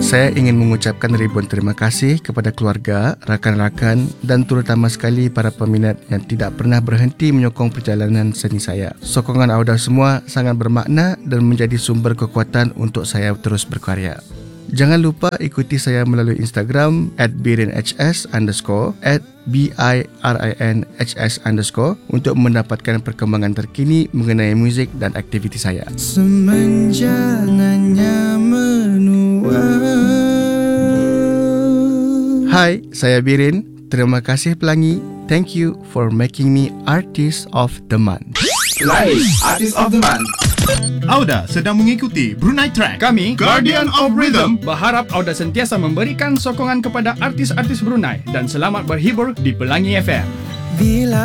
Saya ingin mengucapkan ribuan terima kasih kepada keluarga, rakan-rakan dan terutama sekali para peminat yang tidak pernah berhenti menyokong perjalanan seni saya. Sokongan anda semua sangat bermakna dan menjadi sumber kekuatan untuk saya terus berkarya. Jangan lupa ikuti saya melalui Instagram @birinhs_, @BIRINHS_ untuk mendapatkan perkembangan terkini mengenai muzik dan aktiviti saya. Semenjangannya menua. Hai, saya Birin. Terima kasih Pelangi. Thank you for making me Artist of the Month. Pelangi, Artist of the Month. Auda sedang mengikuti Brunei Track. Kami, Guardian of Rhythm, berharap Auda sentiasa memberikan sokongan kepada artis-artis Brunei dan selamat berhibur di Pelangi FM. Bila